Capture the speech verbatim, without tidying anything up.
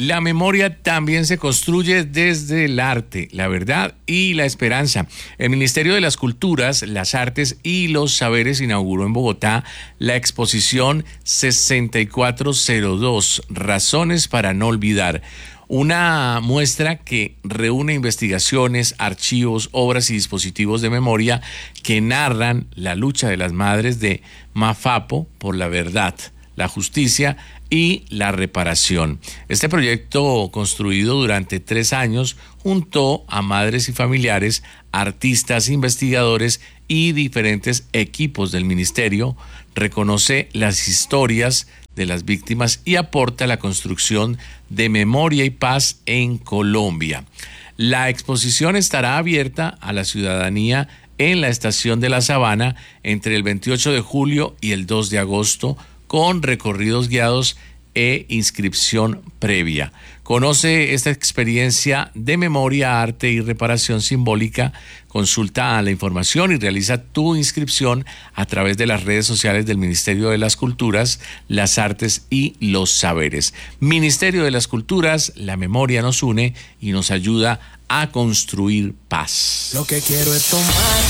La memoria también se construye desde el arte, la verdad y la esperanza. El Ministerio de las Culturas, las Artes y los Saberes inauguró en Bogotá la exposición sesenta y cuatro cero dos, Razones para no olvidar. Una muestra que reúne investigaciones, archivos, obras y dispositivos de memoria que narran la lucha de las madres de Mafapo por la verdad, la justicia y la reparación. Este proyecto, construido durante tres años, juntó a madres y familiares, artistas, investigadores y diferentes equipos del ministerio, reconoce las historias de las víctimas y aporta la construcción de memoria y paz en Colombia. La exposición estará abierta a la ciudadanía en la Estación de la Sabana entre el veintiocho de julio y el dos de agosto, con recorridos guiados e inscripción previa. Conoce esta experiencia de memoria, arte y reparación simbólica. Consulta la información y realiza tu inscripción a través de las redes sociales del Ministerio de las Culturas, las Artes y los Saberes. Ministerio de las Culturas, la memoria nos une y nos ayuda a construir paz. Lo que quiero es tomar